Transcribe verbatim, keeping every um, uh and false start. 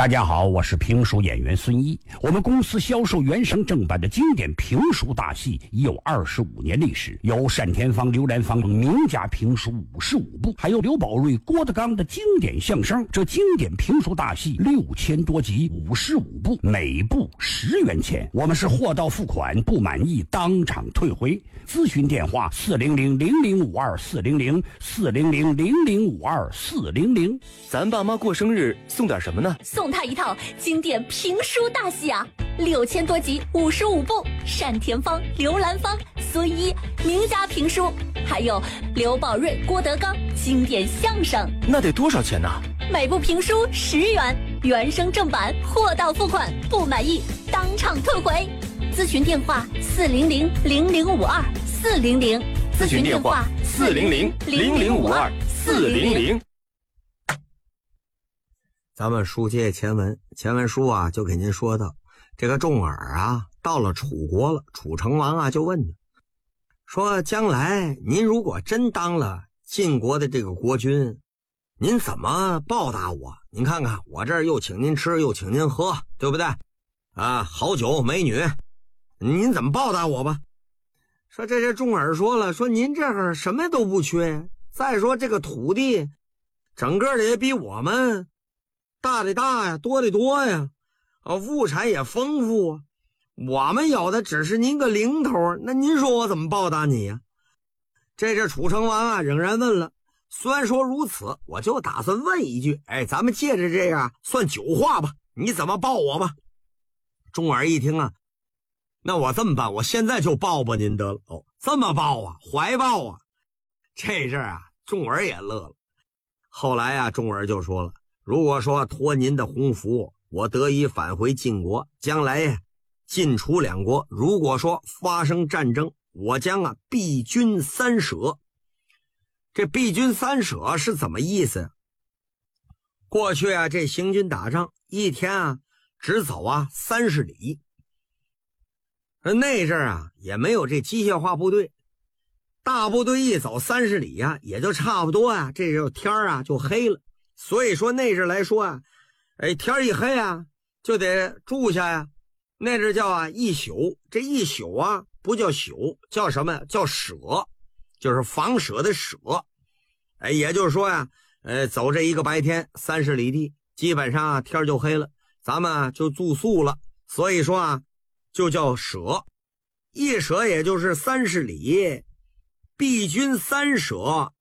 大家好，我是评书演员孙一。我们公司销售原声正版的经典评书大戏已有二十五年历史，有单田芳、刘兰芳等名家评书五十五部，还有刘宝瑞、郭德纲的经典相声。这经典评书大戏六千多集，五十五部，每部十元钱。我们是货到付款，不满意当场退回。咨询电话：四零零零零五二四零零四零零零零五二四零零。 咱爸妈过生日送点什么呢？ 送他一套经典评书大戏啊，六千多集，五十五部，单田芳、刘兰芳、孙一名家评书，还有刘宝瑞、郭德纲经典相声。 那得多少钱呢？ 每部评书十元，原声正版，货到付款，不满意当场退回。咨询电话：四零零零零五二四零零。 咨询电话：四零零零零五二四零零。 咱们书接前文，前文书啊就给您说到，这个重耳啊到了楚国了，楚成王啊就问他，说将来您如果真当了晋国的这个国君，您怎么报答我？您看看我这儿又请您吃又请您喝，对不对啊？好酒美女，您怎么报答我吧？说这这重耳说了，说您这儿什么都不缺，再说这个土地整个的也比我们大的大呀，多的多呀，啊，物产也丰富啊，我们有的只是您个零头，那您说我怎么报答你呀？这这楚成王啊仍然问了，虽然说如此，我就打算问一句，哎，咱们借着这样算酒话吧，你怎么报我吧？重耳一听啊，那我这么办，我现在就报吧您得了。哦，这么报啊，怀抱啊。这阵啊重耳也乐了。后来啊重耳就说了，如果说托您的鸿福，我得以返回晋国，将来呀晋楚两国如果说发生战争，我将啊避军三舍。这避军三舍是怎么意思？过去啊这行军打仗一天啊只走啊三十里，那阵儿啊也没有这机械化部队，大部队一走三十里啊也就差不多啊这时候天啊就黑了。所以说那阵来说啊，哎，天一黑啊，就得住下呀。那阵叫啊一宿，这一宿啊不叫宿，叫什么？叫舍，就是房舍的舍。哎，也就是说呀，呃，走这一个白天三十里地，基本上啊天就黑了，咱们啊就住宿了。所以说啊，就叫舍。一舍也就是三十里，避军三舍，